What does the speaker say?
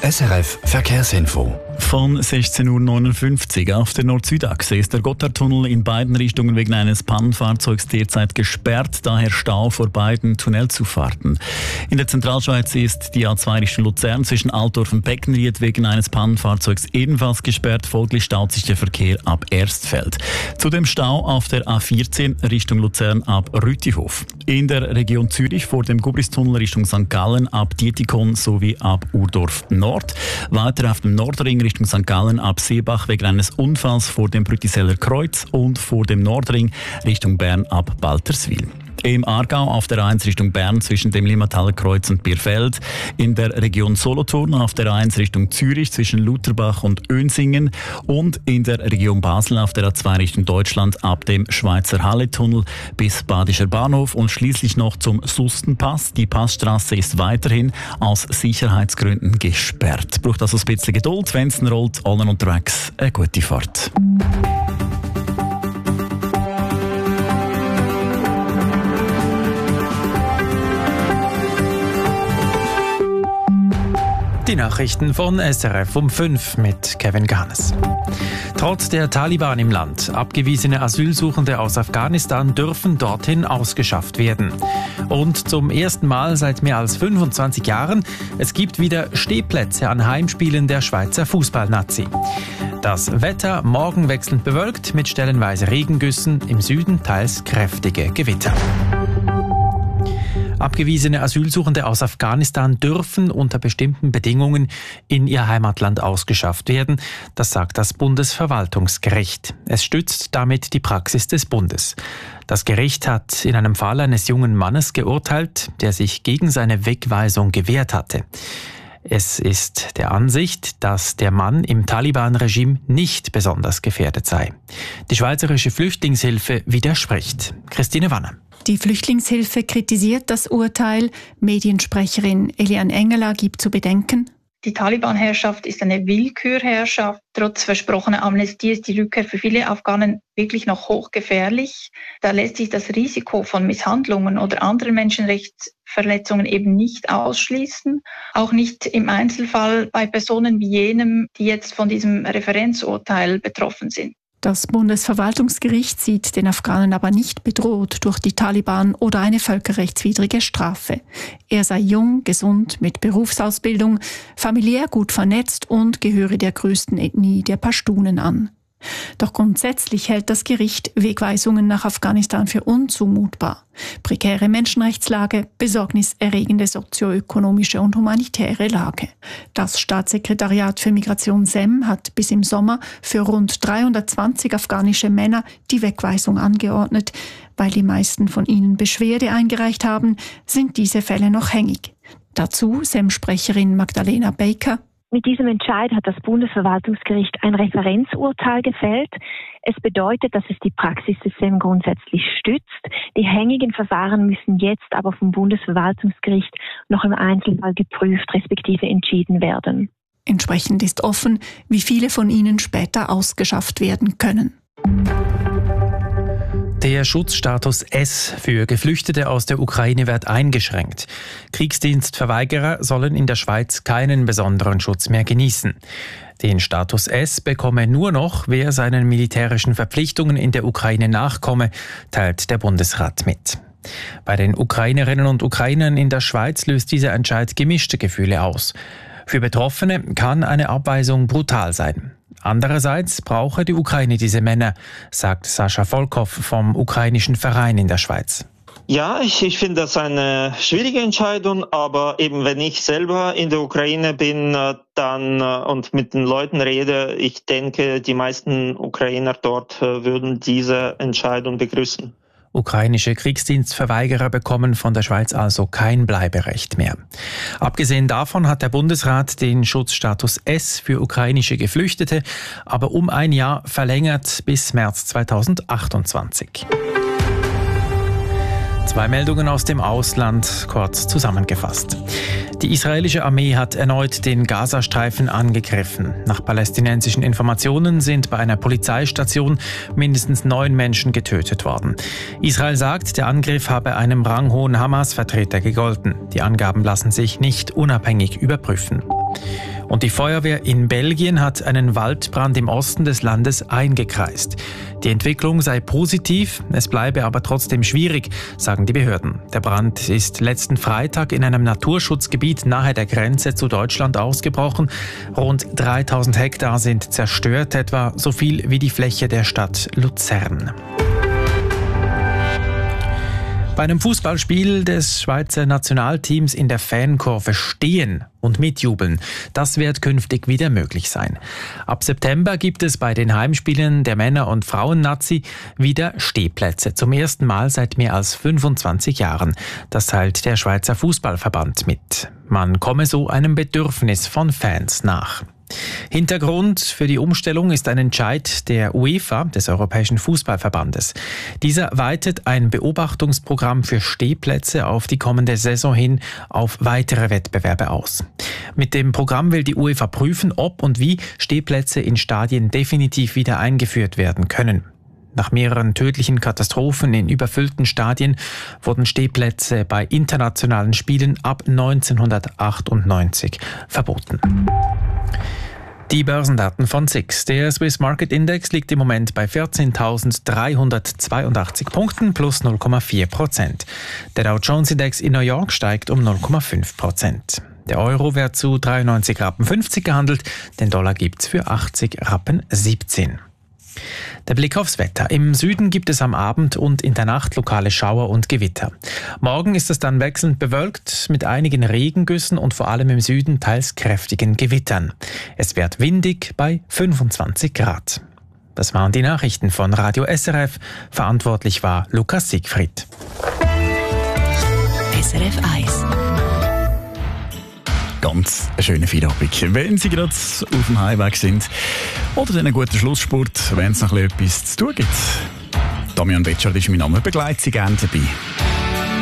SRF Verkehrsinfo. Von 16.59 Uhr auf der Nord-Süd-Achse ist der Gotthardtunnel in beiden Richtungen wegen eines Pannenfahrzeugs derzeit gesperrt, daher Stau vor beiden Tunnelzufahrten. In der Zentralschweiz ist die A2 Richtung Luzern zwischen Altdorf und Beckenried wegen eines Pannenfahrzeugs ebenfalls gesperrt, folglich staut sich der Verkehr ab Erstfeld. Zudem Stau auf der A14 Richtung Luzern ab Rütihof. In der Region Zürich vor dem Gubristunnel Richtung St. Gallen ab Dietikon sowie ab Urdorf Nord. Weiter auf dem Nordring Richtung St. Gallen ab Seebach wegen eines Unfalls vor dem Brütiseller Kreuz und vor dem Nordring Richtung Bern ab Balterswil. Im Aargau auf der A1 Richtung Bern zwischen dem Limmataler Kreuz und Bierfeld. In der Region Solothurn auf der A1 Richtung Zürich zwischen Lutherbach und Önsingen. Und in der Region Basel auf der A2 Richtung Deutschland ab dem Schweizer Halletunnel bis Badischer Bahnhof und schließlich noch zum Sustenpass. Die Passstraße ist weiterhin aus Sicherheitsgründen gesperrt. Braucht also ein bisschen Geduld, wenn es rollt, allen unterwegs eine gute Fahrt. Die Nachrichten von SRF um 5 mit Kevin Garnes. Trotz der Taliban im Land, abgewiesene Asylsuchende aus Afghanistan dürfen dorthin ausgeschafft werden. Und zum ersten Mal seit mehr als 25 Jahren, es gibt wieder Stehplätze an Heimspielen der Schweizer Fußballnazi. Das Wetter morgen wechselnd bewölkt mit stellenweise Regengüssen, im Süden teils kräftige Gewitter. Abgewiesene Asylsuchende aus Afghanistan dürfen unter bestimmten Bedingungen in ihr Heimatland ausgeschafft werden. Das sagt das Bundesverwaltungsgericht. Es stützt damit die Praxis des Bundes. Das Gericht hat in einem Fall eines jungen Mannes geurteilt, der sich gegen seine Wegweisung gewehrt hatte. Es ist der Ansicht, dass der Mann im Taliban-Regime nicht besonders gefährdet sei. Die Schweizerische Flüchtlingshilfe widerspricht. Christine Wanner. Die Flüchtlingshilfe kritisiert das Urteil. Mediensprecherin Eliane Engeler gibt zu bedenken: Die Taliban-Herrschaft ist eine Willkürherrschaft. Trotz versprochener Amnestie ist die Rückkehr für viele Afghanen wirklich noch hochgefährlich. Da lässt sich das Risiko von Misshandlungen oder anderen Menschenrechtsverletzungen eben nicht ausschließen. Auch nicht im Einzelfall bei Personen wie jenem, die jetzt von diesem Referenzurteil betroffen sind. Das Bundesverwaltungsgericht sieht den Afghanen aber nicht bedroht durch die Taliban oder eine völkerrechtswidrige Strafe. Er sei jung, gesund, mit Berufsausbildung, familiär gut vernetzt und gehöre der größten Ethnie der Pashtunen an. Doch grundsätzlich hält das Gericht Wegweisungen nach Afghanistan für unzumutbar. Prekäre Menschenrechtslage, besorgniserregende sozioökonomische und humanitäre Lage. Das Staatssekretariat für Migration SEM hat bis im Sommer für rund 320 afghanische Männer die Wegweisung angeordnet. Weil die meisten von ihnen Beschwerde eingereicht haben, sind diese Fälle noch hängig. Dazu SEM-Sprecherin Magdalena Baker: Mit diesem Entscheid hat das Bundesverwaltungsgericht ein Referenzurteil gefällt. Es bedeutet, dass es die Praxis des SEM grundsätzlich stützt. Die hängigen Verfahren müssen jetzt aber vom Bundesverwaltungsgericht noch im Einzelfall geprüft respektive entschieden werden. Entsprechend ist offen, wie viele von ihnen später ausgeschafft werden können. Der Schutzstatus S für Geflüchtete aus der Ukraine wird eingeschränkt. Kriegsdienstverweigerer sollen in der Schweiz keinen besonderen Schutz mehr genießen. Den Status S bekomme nur noch, wer seinen militärischen Verpflichtungen in der Ukraine nachkomme, teilt der Bundesrat mit. Bei den Ukrainerinnen und Ukrainern in der Schweiz löst dieser Entscheid gemischte Gefühle aus. Für Betroffene kann eine Abweisung brutal sein. Andererseits brauche die Ukraine diese Männer, sagt Sascha Volkov vom ukrainischen Verein in der Schweiz. Ja, ich finde das eine schwierige Entscheidung, aber eben wenn ich selber in der Ukraine bin dann und mit den Leuten rede, ich denke, die meisten Ukrainer dort würden diese Entscheidung begrüßen. Ukrainische Kriegsdienstverweigerer bekommen von der Schweiz also kein Bleiberecht mehr. Abgesehen davon hat der Bundesrat den Schutzstatus S für ukrainische Geflüchtete aber um ein Jahr verlängert bis März 2028. Zwei Meldungen aus dem Ausland, kurz zusammengefasst. Die israelische Armee hat erneut den Gazastreifen angegriffen. Nach palästinensischen Informationen sind bei einer Polizeistation mindestens 9 Menschen getötet worden. Israel sagt, der Angriff habe einem ranghohen Hamas-Vertreter gegolten. Die Angaben lassen sich nicht unabhängig überprüfen. Und die Feuerwehr in Belgien hat einen Waldbrand im Osten des Landes eingekreist. Die Entwicklung sei positiv, es bleibe aber trotzdem schwierig, sagen die Behörden. Der Brand ist letzten Freitag in einem Naturschutzgebiet nahe der Grenze zu Deutschland ausgebrochen. Rund 3000 Hektar sind zerstört, etwa so viel wie die Fläche der Stadt Luzern. Bei einem Fußballspiel des Schweizer Nationalteams in der Fankurve stehen und mitjubeln, das wird künftig wieder möglich sein. Ab September gibt es bei den Heimspielen der Männer- und Frauen-Nazi wieder Stehplätze. Zum ersten Mal seit mehr als 25 Jahren. Das teilt der Schweizer Fußballverband mit. Man komme so einem Bedürfnis von Fans nach. Hintergrund für die Umstellung ist ein Entscheid der UEFA, des Europäischen Fußballverbandes. Dieser weitet ein Beobachtungsprogramm für Stehplätze auf die kommende Saison hin auf weitere Wettbewerbe aus. Mit dem Programm will die UEFA prüfen, ob und wie Stehplätze in Stadien definitiv wieder eingeführt werden können. Nach mehreren tödlichen Katastrophen in überfüllten Stadien wurden Stehplätze bei internationalen Spielen ab 1998 verboten. Die Börsendaten von SIX. Der Swiss Market Index liegt im Moment bei 14.382 Punkten plus 0,4%. Der Dow Jones Index in New York steigt um 0,5%. Der Euro wird zu 93,50 Rappen gehandelt, den Dollar gibt's für 80,17 Rappen. Der Blick aufs Wetter. Im Süden gibt es am Abend und in der Nacht lokale Schauer und Gewitter. Morgen ist es dann wechselnd bewölkt mit einigen Regengüssen und vor allem im Süden teils kräftigen Gewittern. Es wird windig bei 25 Grad. Das waren die Nachrichten von Radio SRF. Verantwortlich war Lukas Siegfried. SRF 1. Ganz eine schöne Feierabend. Wenn Sie gerade auf dem Heimweg sind oder einen guten Schlussspurt, wenn es noch etwas zu tun gibt. Damian Betschart ist mein Name, begleite Sie gerne dabei.